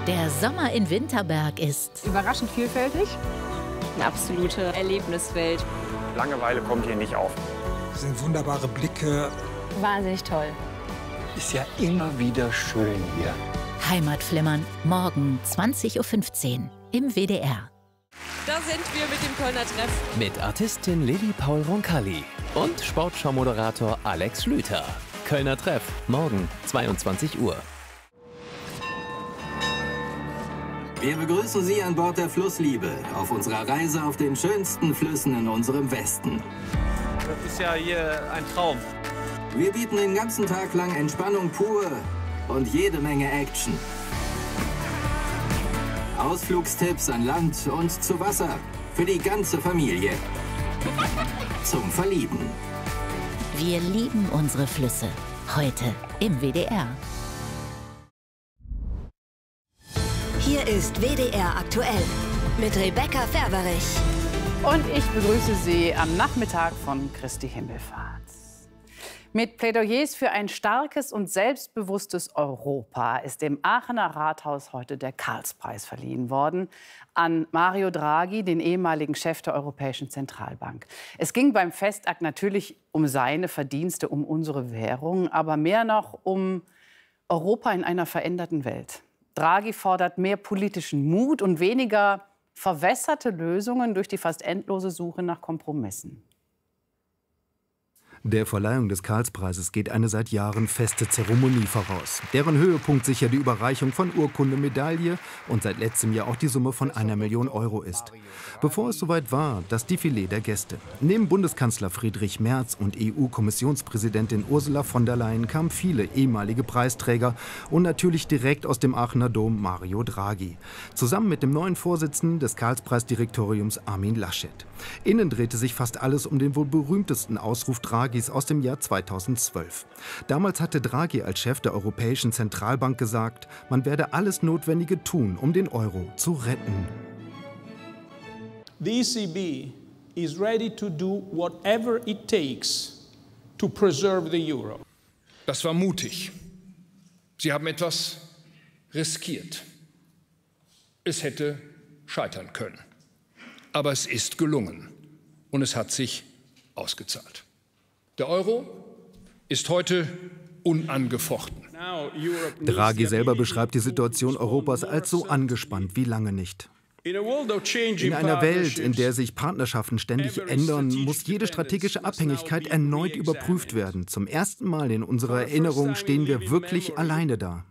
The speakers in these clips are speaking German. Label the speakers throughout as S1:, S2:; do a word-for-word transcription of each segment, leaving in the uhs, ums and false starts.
S1: Der Sommer in Winterberg ist
S2: überraschend vielfältig.
S3: Eine absolute Erlebniswelt.
S4: Langeweile kommt hier nicht auf.
S5: Das sind wunderbare Blicke.
S3: Wahnsinnig toll.
S4: Ist ja immer wieder schön hier.
S1: Heimatflimmern, morgen zwanzig Uhr fünfzehn im W D R.
S6: Da sind wir mit dem Kölner Treff.
S7: Mit Artistin Lilly Paul Roncalli und Sportschau-Moderator Alex Schlüter. Kölner Treff, morgen zweiundzwanzig Uhr.
S8: Wir begrüßen Sie an Bord der Flussliebe auf unserer Reise auf den schönsten Flüssen in unserem Westen.
S9: Das ist ja hier ein Traum.
S8: Wir bieten den ganzen Tag lang Entspannung pur und jede Menge Action. Ausflugstipps an Land und zu Wasser für die ganze Familie. Zum Verlieben.
S1: Wir lieben unsere Flüsse. Heute im W D R.
S10: Hier ist W D R aktuell mit Rebecca Ferberich.
S2: Und ich begrüße Sie am Nachmittag von Christi Himmelfahrt. Mit Plädoyers für ein starkes und selbstbewusstes Europa ist dem Aachener Rathaus heute der Karlspreis verliehen worden an Mario Draghi, den ehemaligen Chef der Europäischen Zentralbank. Es ging beim Festakt natürlich um seine Verdienste, um unsere Währung, aber mehr noch um Europa in einer veränderten Welt. Draghi fordert mehr politischen Mut und weniger verwässerte Lösungen durch die fast endlose Suche nach Kompromissen.
S11: Der Verleihung des Karlspreises geht eine seit Jahren feste Zeremonie voraus. Deren Höhepunkt sicher die Überreichung von Urkunde, Medaille und seit letztem Jahr auch die Summe von einer Million Euro ist. Bevor es soweit war, das Defilé der Gäste. Neben Bundeskanzler Friedrich Merz und E U-Kommissionspräsidentin Ursula von der Leyen kamen viele ehemalige Preisträger und natürlich direkt aus dem Aachener Dom Mario Draghi. Zusammen mit dem neuen Vorsitzenden des Karlspreisdirektoriums Armin Laschet. Innen drehte sich fast alles um den wohl berühmtesten Ausruf Draghis aus dem Jahr zweitausendzwölf. Damals hatte Draghi als Chef der Europäischen Zentralbank gesagt, man werde alles Notwendige tun, um den Euro zu retten.
S12: The E C B is ready to do whatever it takes to preserve the euro.
S13: Das war mutig. Sie haben etwas riskiert. Es hätte scheitern können. Aber es ist gelungen und es hat sich ausgezahlt. Der Euro ist heute unangefochten.
S11: Draghi selber beschreibt die Situation Europas als so angespannt wie lange nicht. In einer Welt, in der sich Partnerschaften ständig ändern, muss jede strategische Abhängigkeit erneut überprüft werden. Zum ersten Mal in unserer Erinnerung stehen wir wirklich alleine da.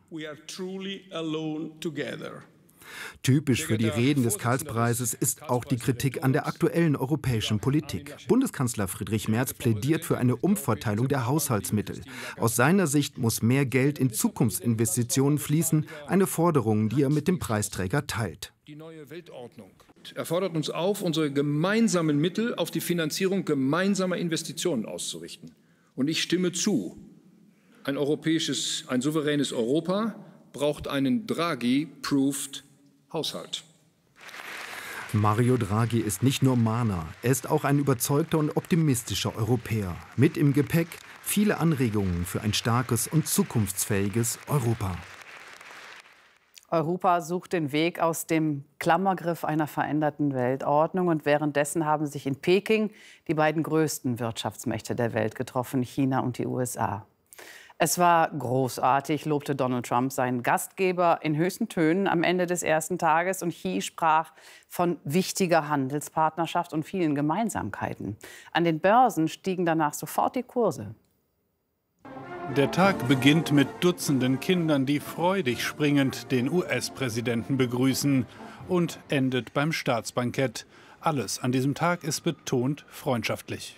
S11: Typisch für die Reden des Karlspreises ist auch die Kritik an der aktuellen europäischen Politik. Bundeskanzler Friedrich Merz plädiert für eine Umverteilung der Haushaltsmittel. Aus seiner Sicht muss mehr Geld in Zukunftsinvestitionen fließen, eine Forderung, die er mit dem Preisträger teilt.
S13: Die neue Weltordnung erfordert uns auf, unsere gemeinsamen Mittel auf die Finanzierung gemeinsamer Investitionen auszurichten. Und ich stimme zu. Ein europäisches, ein souveränes Europa braucht einen Draghi-proofed Haushalt.
S11: Mario Draghi ist nicht nur Mahner, er ist auch ein überzeugter und optimistischer Europäer. Mit im Gepäck viele Anregungen für ein starkes und zukunftsfähiges Europa.
S2: Europa sucht den Weg aus dem Klammergriff einer veränderten Weltordnung. Und währenddessen haben sich in Peking die beiden größten Wirtschaftsmächte der Welt getroffen, China und die U S A. Es war großartig, lobte Donald Trump seinen Gastgeber in höchsten Tönen am Ende des ersten Tages. Und Xi sprach von wichtiger Handelspartnerschaft und vielen Gemeinsamkeiten. An den Börsen stiegen danach sofort die Kurse.
S14: Der Tag beginnt mit Dutzenden Kindern, die freudig springend den U S-Präsidenten begrüßen, und endet beim Staatsbankett. Alles an diesem Tag ist betont freundschaftlich.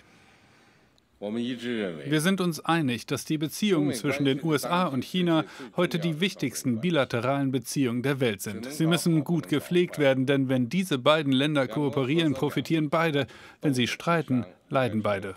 S14: Wir sind uns einig, dass die Beziehungen zwischen den U S A und China heute die wichtigsten bilateralen Beziehungen der Welt sind. Sie müssen gut gepflegt werden, denn wenn diese beiden Länder kooperieren, profitieren beide. Wenn sie streiten, leiden beide.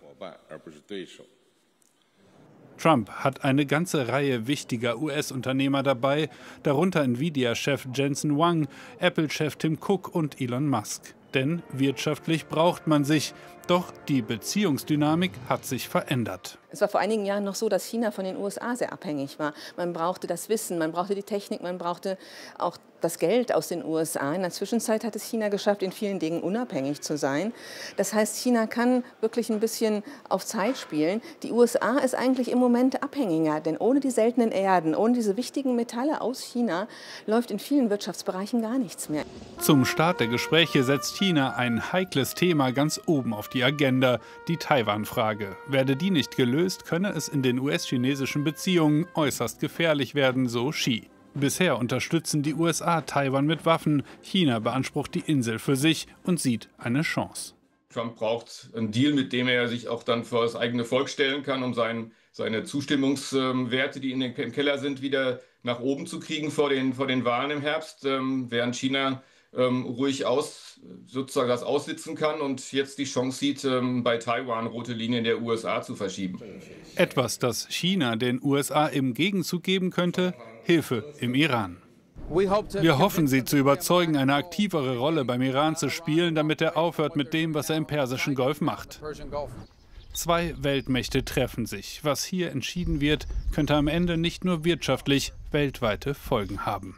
S14: Trump hat eine ganze Reihe wichtiger U S-Unternehmer dabei, darunter Nvidia-Chef Jensen Huang, Apple-Chef Tim Cook und Elon Musk. Denn wirtschaftlich braucht man sich. Doch die Beziehungsdynamik hat sich verändert.
S15: Es war vor einigen Jahren noch so, dass China von den U S A sehr abhängig war. Man brauchte das Wissen, man brauchte die Technik, man brauchte auch das Geld aus den U S A. In der Zwischenzeit hat es China geschafft, in vielen Dingen unabhängig zu sein. Das heißt, China kann wirklich ein bisschen auf Zeit spielen. Die U S A ist eigentlich im Moment abhängiger, denn ohne die seltenen Erden, ohne diese wichtigen Metalle aus China läuft in vielen Wirtschaftsbereichen gar nichts mehr.
S14: Zum Start der Gespräche setzt China ein heikles Thema ganz oben auf die Agenda, die Taiwan-Frage. Werde die nicht gelöst, könne es in den U S-chinesischen Beziehungen äußerst gefährlich werden, so Xi. Bisher unterstützen die U S A Taiwan mit Waffen. China beansprucht die Insel für sich und sieht eine Chance.
S16: Trump braucht einen Deal, mit dem er sich auch dann vor das eigene Volk stellen kann, um sein, seine Zustimmungswerte, die in den, im Keller sind, wieder nach oben zu kriegen vor den, vor den Wahlen im Herbst, ähm, während China ähm, ruhig aus, sozusagen das aussitzen kann und jetzt die Chance sieht, ähm, bei Taiwan rote Linien der U S A zu verschieben.
S14: Etwas, das China den U S A im Gegenzug geben könnte: Hilfe im Iran. Wir hoffen, sie zu überzeugen, eine aktivere Rolle beim Iran zu spielen, damit er aufhört mit dem, was er im Persischen Golf macht. Zwei Weltmächte treffen sich. Was hier entschieden wird, könnte am Ende nicht nur wirtschaftlich weltweite Folgen haben.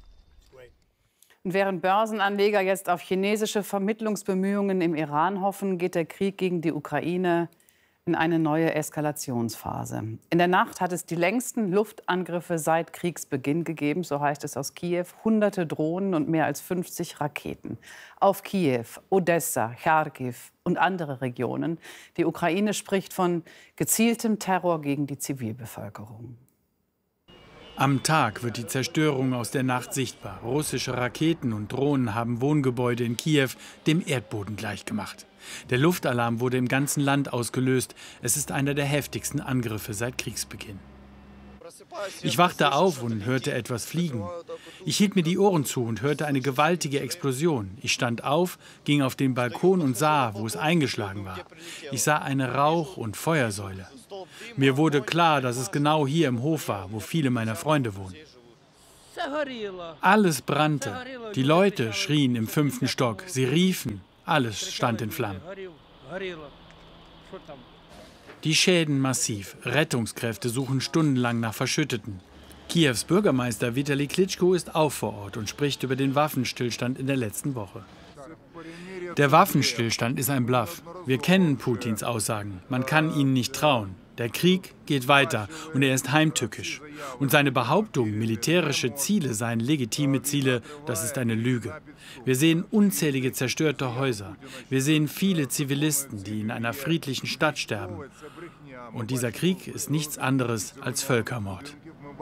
S2: Während Börsenanleger jetzt auf chinesische Vermittlungsbemühungen im Iran hoffen, geht der Krieg gegen die Ukraine in eine neue Eskalationsphase. In der Nacht hat es die längsten Luftangriffe seit Kriegsbeginn gegeben, so heißt es aus Kiew. Hunderte Drohnen und mehr als fünfzig Raketen. Auf Kiew, Odessa, Charkiw und andere Regionen. Die Ukraine spricht von gezieltem Terror gegen die Zivilbevölkerung.
S17: Am Tag wird die Zerstörung aus der Nacht sichtbar. Russische Raketen und Drohnen haben Wohngebäude in Kiew dem Erdboden gleichgemacht. Der Luftalarm wurde im ganzen Land ausgelöst. Es ist einer der heftigsten Angriffe seit Kriegsbeginn. Ich wachte auf und hörte etwas fliegen. Ich hielt mir die Ohren zu und hörte eine gewaltige Explosion. Ich stand auf, ging auf den Balkon und sah, wo es eingeschlagen war. Ich sah eine Rauch- und Feuersäule. Mir wurde klar, dass es genau hier im Hof war, wo viele meiner Freunde wohnen. Alles brannte. Die Leute schrien im fünften Stock. Sie riefen. Alles stand in Flammen. Die Schäden massiv. Rettungskräfte suchen stundenlang nach Verschütteten. Kiews Bürgermeister Vitali Klitschko ist auch vor Ort und spricht über den Waffenstillstand in der letzten Woche. Der Waffenstillstand ist ein Bluff. Wir kennen Putins Aussagen. Man kann ihnen nicht trauen. Der Krieg geht weiter und er ist heimtückisch. Und seine Behauptung, militärische Ziele seien legitime Ziele, das ist eine Lüge. Wir sehen unzählige zerstörte Häuser. Wir sehen viele Zivilisten, die in einer friedlichen Stadt sterben. Und dieser Krieg ist nichts anderes als Völkermord.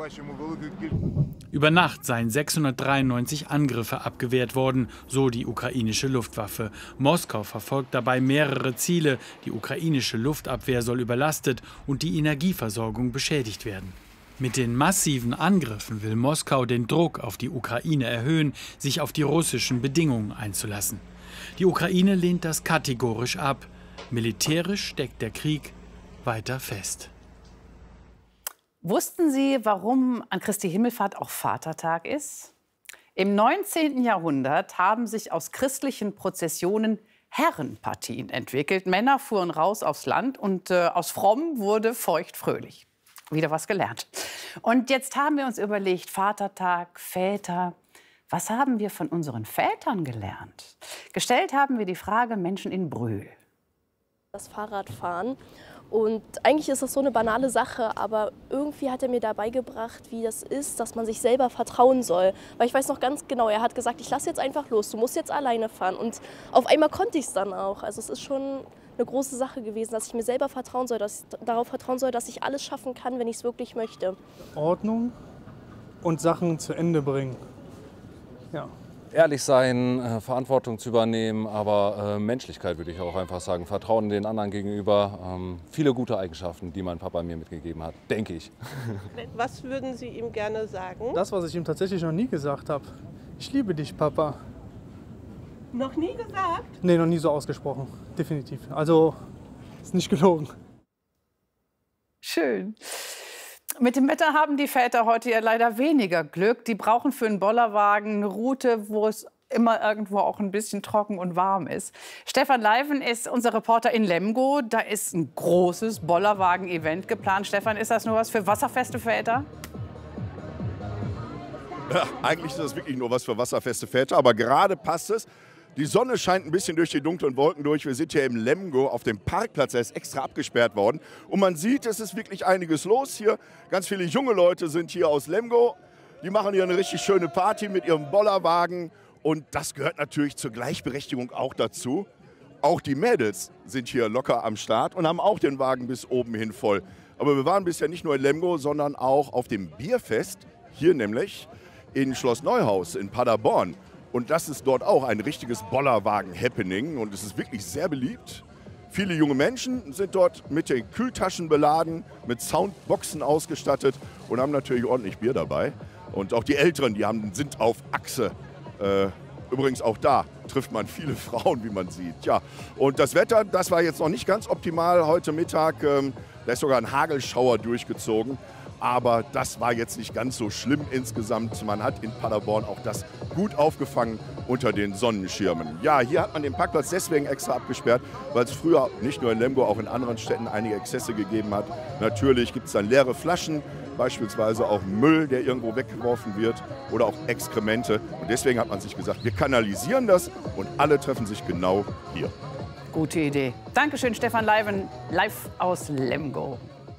S17: Über Nacht seien sechshundertdreiundneunzig Angriffe abgewehrt worden, so die ukrainische Luftwaffe. Moskau verfolgt dabei mehrere Ziele. Die ukrainische Luftabwehr soll überlastet und die Energieversorgung beschädigt werden. Mit den massiven Angriffen will Moskau den Druck auf die Ukraine erhöhen, sich auf die russischen Bedingungen einzulassen. Die Ukraine lehnt das kategorisch ab. Militärisch steckt der Krieg weiter fest.
S2: Wussten Sie, warum an Christi Himmelfahrt auch Vatertag ist? Im neunzehnten Jahrhundert haben sich aus christlichen Prozessionen Herrenpartien entwickelt. Männer fuhren raus aufs Land und äh, aus fromm wurde feuchtfröhlich. Wieder was gelernt. Und jetzt haben wir uns überlegt, Vatertag, Väter, was haben wir von unseren Vätern gelernt? Gestellt haben wir die Frage Menschen in Brühl.
S18: Das Fahrradfahren. Und eigentlich ist das so eine banale Sache, aber irgendwie hat er mir dabei gebracht, wie das ist, dass man sich selber vertrauen soll. Weil ich weiß noch ganz genau, er hat gesagt, ich lasse jetzt einfach los, du musst jetzt alleine fahren. Und auf einmal konnte ich es dann auch. Also es ist schon eine große Sache gewesen, dass ich mir selber vertrauen soll, dass ich darauf vertrauen soll, dass ich alles schaffen kann, wenn ich es wirklich möchte.
S19: Ordnung und Sachen zu Ende bringen. Ja.
S20: Ehrlich sein, äh, Verantwortung zu übernehmen, aber äh, Menschlichkeit würde ich auch einfach sagen. Vertrauen den anderen gegenüber. Ähm, viele gute Eigenschaften, die mein Papa mir mitgegeben hat, denke ich.
S21: Was würden Sie ihm gerne sagen?
S19: Das, was ich ihm tatsächlich noch nie gesagt habe. Ich liebe dich, Papa.
S21: Noch nie gesagt?
S19: Nee, noch nie so ausgesprochen. Definitiv. Also, ist nicht gelogen.
S2: Schön. Mit dem Wetter haben die Väter heute ja leider weniger Glück. Die brauchen für einen Bollerwagen eine Route, wo es immer irgendwo auch ein bisschen trocken und warm ist. Stefan Leiven ist unser Reporter in Lemgo. Da ist ein großes Bollerwagen-Event geplant. Stefan, ist das nur was für wasserfeste Väter?
S5: Ja, eigentlich ist das wirklich nur was für wasserfeste Väter, aber gerade passt es. Die Sonne scheint ein bisschen durch die dunklen Wolken durch. Wir sind hier im Lemgo auf dem Parkplatz, der ist extra abgesperrt worden. Und man sieht, es ist wirklich einiges los hier. Ganz viele junge Leute sind hier aus Lemgo. Die machen hier eine richtig schöne Party mit ihrem Bollerwagen. Und das gehört natürlich zur Gleichberechtigung auch dazu. Auch die Mädels sind hier locker am Start und haben auch den Wagen bis oben hin voll. Aber wir waren bisher nicht nur in Lemgo, sondern auch auf dem Bierfest. Hier nämlich in Schloss Neuhaus in Paderborn. Und das ist dort auch ein richtiges Bollerwagen-Happening und es ist wirklich sehr beliebt. Viele junge Menschen sind dort mit den Kühltaschen beladen, mit Soundboxen ausgestattet und haben natürlich ordentlich Bier dabei. Und auch die Älteren, die haben, sind auf Achse. Äh, übrigens auch da trifft man viele Frauen, wie man sieht. Ja. Und das Wetter, das war jetzt noch nicht ganz optimal heute Mittag. Ähm, da ist sogar ein Hagelschauer durchgezogen. Aber das war jetzt nicht ganz so schlimm insgesamt. Man hat in Paderborn auch das gut aufgefangen unter den Sonnenschirmen. Ja, hier hat man den Parkplatz deswegen extra abgesperrt, weil es früher nicht nur in Lemgo, auch in anderen Städten einige Exzesse gegeben hat. Natürlich gibt es dann leere Flaschen, beispielsweise auch Müll, der irgendwo weggeworfen wird oder auch Exkremente. Und deswegen hat man sich gesagt, wir kanalisieren das und alle treffen sich genau hier.
S2: Gute Idee. Dankeschön, Stefan Leiven, live aus Lemgo.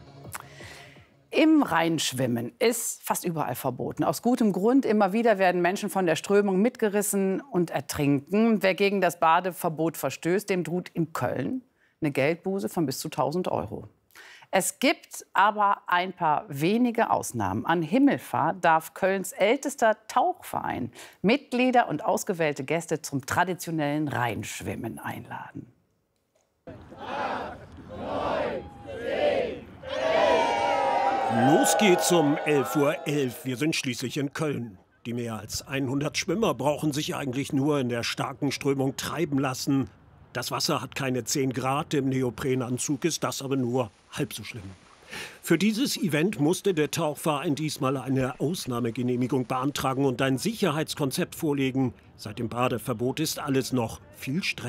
S2: Im Rheinschwimmen ist fast überall verboten. Aus gutem Grund. Immer wieder werden Menschen von der Strömung mitgerissen und ertrinken. Wer gegen das Badeverbot verstößt, dem droht in Köln eine Geldbuße von bis zu tausend Euro. Es gibt aber ein paar wenige Ausnahmen. An Himmelfahrt darf Kölns ältester Tauchverein Mitglieder und ausgewählte Gäste zum traditionellen Rheinschwimmen einladen.
S22: Los geht's um elf Uhr elf. Wir sind schließlich in Köln. Die mehr als hundert Schwimmer brauchen sich eigentlich nur in der starken Strömung treiben lassen. Das Wasser hat keine zehn Grad, im Neoprenanzug ist das aber nur halb so schlimm. Für dieses Event musste der Tauchverein diesmal eine Ausnahmegenehmigung beantragen und ein Sicherheitskonzept vorlegen. Seit dem Badeverbot ist alles noch viel strenger.